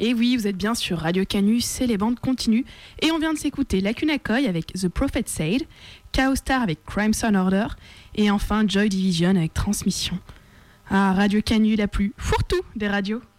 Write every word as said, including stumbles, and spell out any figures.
Et oui, vous êtes bien sur Radio Canu, c'est les bandes continues. Et on vient de s'écouter Lacuna Coil avec The Prophet Said, Chaos Star avec Crime Son Order, et enfin Joy Division avec Transmission. Ah, Radio Canu, la plus fourre-tout des radios.